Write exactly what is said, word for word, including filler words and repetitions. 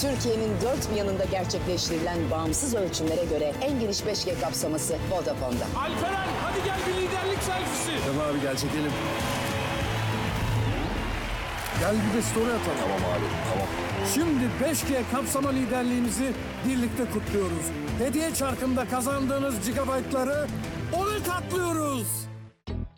Türkiye'nin dört bir yanında gerçekleştirilen bağımsız ölçümlere göre en geniş beş G kapsaması Vodafone'da. Alperen hadi gel bir liderlik selfisi. Tamam abi gel çekelim. Gel bir de story atalım. Tamam abi, tamam. Şimdi beş G kapsama liderliğimizi birlikte kutluyoruz. Hediye çarkında kazandığınız gigabaytları ona katlıyoruz.